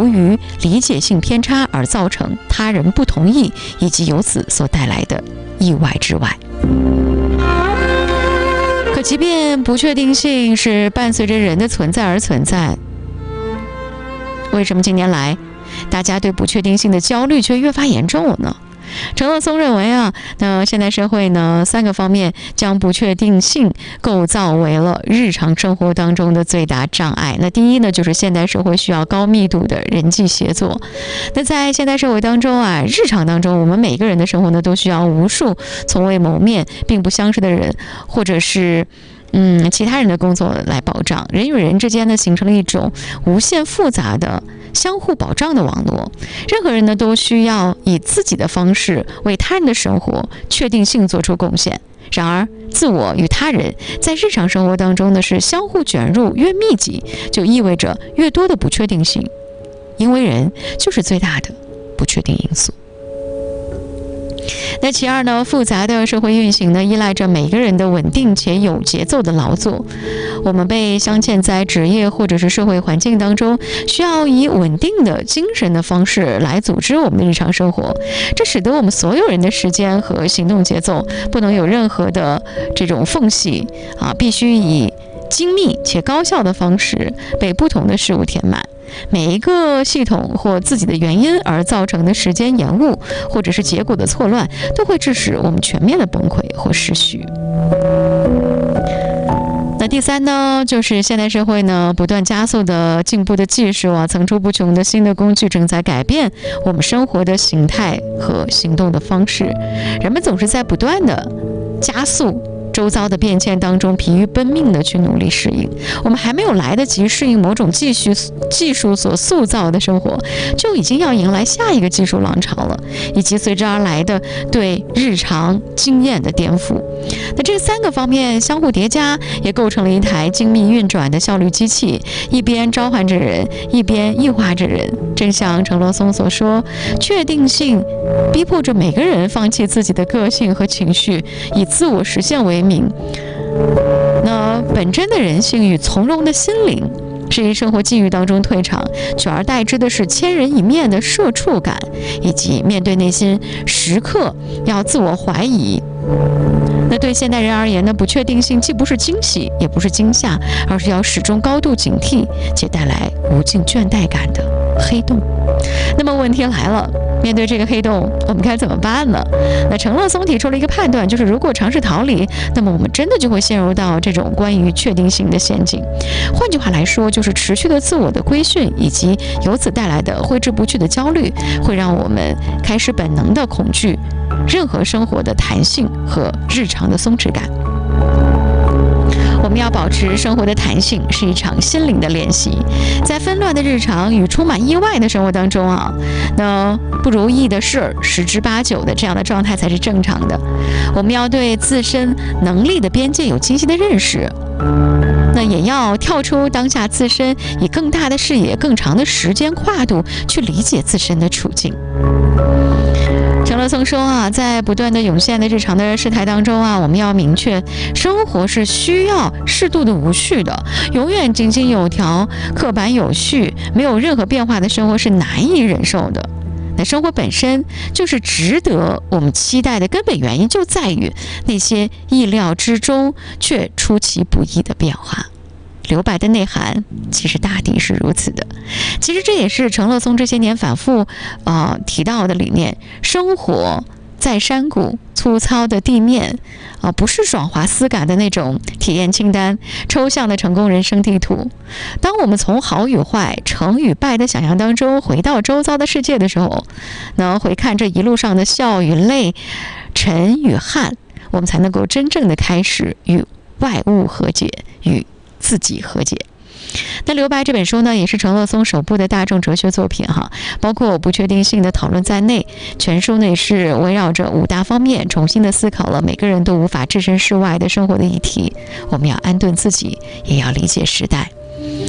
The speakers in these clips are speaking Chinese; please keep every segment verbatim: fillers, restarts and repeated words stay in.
由于理解性偏差而造成他人不同意，以及由此所带来的意外之外。可即便不确定性是伴随着人的存在而存在，为什么近年来大家对不确定性的焦虑却越发严重了呢？陈乐松认为啊，那现代社会呢，三个方面将不确定性构造为了日常生活当中的最大障碍。那第一呢，就是现代社会需要高密度的人际协作。那在现代社会当中啊，日常当中，我们每个人的生活呢，都需要无数从未谋面、并不相识的人，或者是嗯，其他人的工作来保障。人与人之间呢，形成了一种无限复杂的相互保障的网络。任何人呢，都需要以自己的方式为他人的生活确定性做出贡献。然而，自我与他人在日常生活当中呢，是相互卷入越密集，就意味着越多的不确定性，因为人就是最大的不确定因素。那其二呢，复杂的社会运行呢，依赖着每个人的稳定且有节奏的劳作。我们被镶嵌在职业或者是社会环境当中，需要以稳定的精神的方式来组织我们的日常生活，这使得我们所有人的时间和行动节奏不能有任何的这种缝隙啊，必须以精密且高效的方式被不同的事物填满。每一个系统或自己的原因而造成的时间延误，或者是结果的错乱，都会致使我们全面的崩溃或失序。那第三呢，就是现代社会呢不断加速的进步的技术啊，层出不穷的新的工具正在改变我们生活的形态和行动的方式。人们总是在不断的加速周遭的变迁当中疲于奔命的去努力适应。我们还没有来得及适应某种技术技术所塑造的生活，就已经要迎来下一个技术浪潮了，以及随之而来的对日常经验的颠覆。那这三个方面相互叠加，也构成了一台精密运转的效率机器，一边召唤着人，一边异化着人。正像陈乐松所说，确定性逼迫着每个人放弃自己的个性和情绪，以自我实现为名。那本真的人性与从容的心灵，是因生活际遇当中退场，取而代之的是千人一面的社畜感，以及面对内心时刻要自我怀疑。那对现代人而言呢，不确定性既不是惊喜，也不是惊吓，而是要始终高度警惕且带来无尽倦怠感的黑洞。那么问题来了，面对这个黑洞，我们该怎么办呢？那陈乐松提出了一个判断，就是如果尝试逃离，那么我们真的就会陷入到这种关于确定性的陷阱。换句话来说，就是持续的自我的规训，以及由此带来的挥之不去的焦虑，会让我们开始本能的恐惧任何生活的弹性和日常的松弛感。我们要保持生活的弹性，是一场心灵的练习。在纷乱的日常与充满意外的生活当中啊，那不如意的事十之八九的这样的状态才是正常的。我们要对自身能力的边界有清晰的认识，那也要跳出当下自身，以更大的视野、更长的时间跨度去理解自身的处境。陈乐松说啊，在不断的涌现的日常的事态当中啊，我们要明确，生活是需要适度的无序的，永远井井有条、刻板有序、没有任何变化的生活是难以忍受的。那生活本身就是值得我们期待的根本原因，就在于那些意料之中却出其不意的变化。留白的内涵其实大抵是如此的。其实这也是陈乐松这些年反复呃提到的理念：生活在山谷，粗糙的地面啊、呃，不是爽滑丝感的那种体验清单，抽象的成功人生地图。当我们从好与坏、成与败的想象当中回到周遭的世界的时候，能回看这一路上的笑与泪、沉与汗，我们才能够真正的开始与外物和解，与自己和解。那留白这本书呢，也是陈乐松首部的大众哲学作品哈，包括不确定性的讨论在内，全书呢也是围绕着五大方面，重新的思考了每个人都无法置身事外的生活的议题。我们要安顿自己，也要理解时代。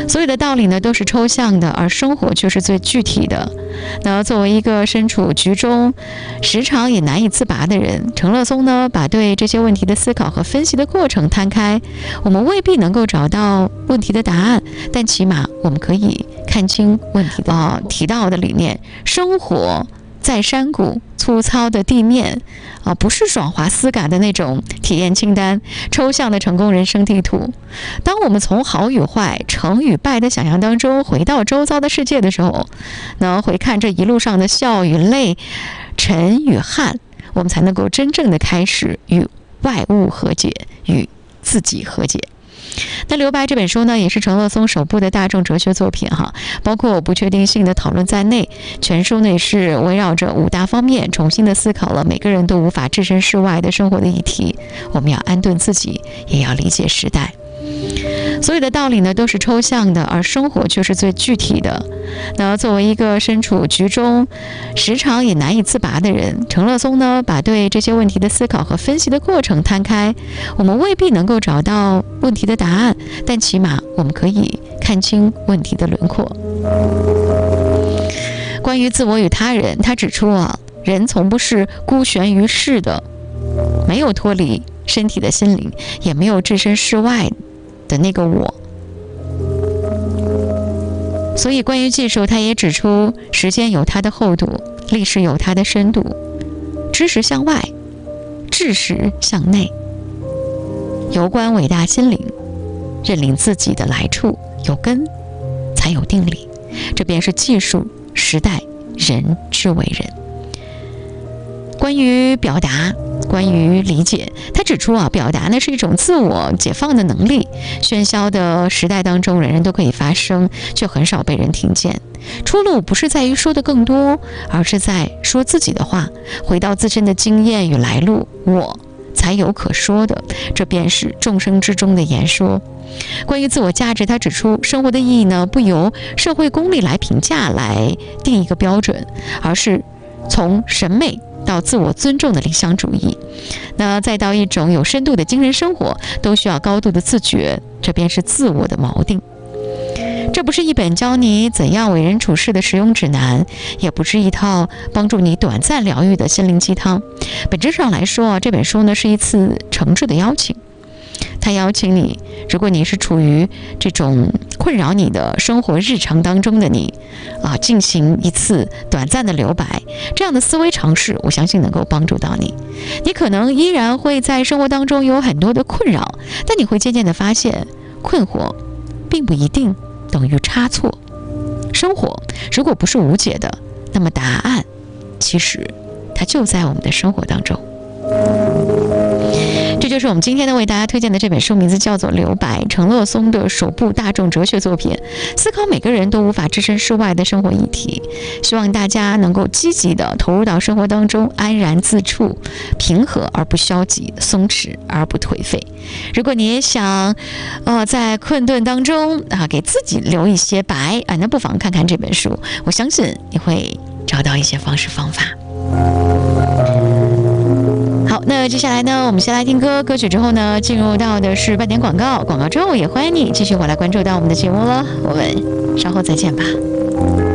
所有的道理呢都是抽象的，而生活却是最具体的。那作为一个身处局中，时常也难以自拔的人，陈乐松呢把对这些问题的思考和分析的过程摊开，我们未必能够找到问题的答案，但起码我们可以看清问题的、哦、提到的理念。生活在山谷，粗糙的地面啊，不是爽滑丝感的那种体验清单，抽象的成功人生地图。当我们从好与坏、成与败的想象当中回到周遭的世界的时候，能回看这一路上的笑与泪、沉与汗，我们才能够真正的开始与外物和解，与自己和解。那《留白》这本书呢，也是陈乐松首部的大众哲学作品哈，包括不确定性的讨论在内。全书呢也是围绕着五大方面，重新的思考了每个人都无法置身事外的生活的议题。我们要安顿自己，也要理解时代。所有的道理呢都是抽象的，而生活却是最具体的。那作为一个身处局中，时常也难以自拔的人，陈乐松呢把对这些问题的思考和分析的过程摊开，我们未必能够找到问题的答案，但起码我们可以看清问题的轮廓。关于自我与他人，他指出啊，人从不是孤悬于世的，没有脱离身体的心灵，也没有置身事外的那个我。所以关于技术，他也指出，时间有它的厚度，历史有它的深度，知识向外，知识向内，有关伟大心灵，认领自己的来处，有根才有定理，这便是技术时代人之为人。关于表达，关于理解，他指出啊，表达呢是一种自我解放的能力。喧嚣的时代当中，人人都可以发声，却很少被人听见。出路不是在于说的更多，而是在说自己的话，回到自身的经验与来路，我才有可说的。这便是众生之中的言说。关于自我价值，他指出，生活的意义呢，不由社会公理来评价来定一个标准，而是从审美到自我尊重的理想主义，那再到一种有深度的精神生活，都需要高度的自觉，这便是自我的锚定。这不是一本教你怎样为人处事的实用指南，也不是一套帮助你短暂疗愈的心灵鸡汤。本质上来说啊，这本书呢是一次诚挚的邀请。他邀请你，如果你是处于这种困扰你的生活日常当中的你啊，进行一次短暂的留白，这样的思维尝试，我相信能够帮助到你。你可能依然会在生活当中有很多的困扰，但你会渐渐的发现，困惑并不一定等于差错。生活如果不是无解的，那么答案其实它就在我们的生活当中。这就是我们今天呢为大家推荐的这本书，名字叫做《留白》，陈乐松的首部大众哲学作品，思考每个人都无法置身事外的生活议题。希望大家能够积极的投入到生活当中，安然自处，平和而不消极，松弛而不颓废。如果你也想呃在困顿当中啊给自己留一些白啊，那不妨看看这本书，我相信你会找到一些方式方法。好，那接下来呢，我们先来听歌，歌曲之后呢，进入到的是半点广告，广告之后也欢迎你继续回来关注到我们的节目了，我们稍后再见吧。